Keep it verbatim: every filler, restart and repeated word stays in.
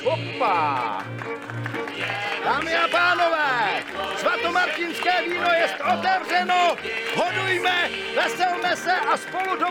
Opa! Dámy a pánové, svatomartinské víno jest otevřeno, hodujme, veselme se a spolu do